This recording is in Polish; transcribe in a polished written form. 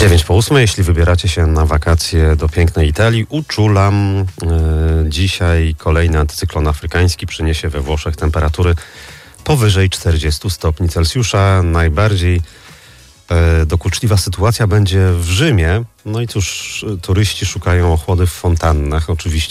9:08. Jeśli wybieracie się na wakacje do pięknej Italii, uczulam. Dzisiaj kolejny antycyklon afrykański przyniesie we Włoszech temperatury powyżej 40 stopni Celsjusza. Najbardziej dokuczliwa sytuacja będzie w Rzymie. No i cóż, turyści szukają ochłody w fontannach. Oczywiście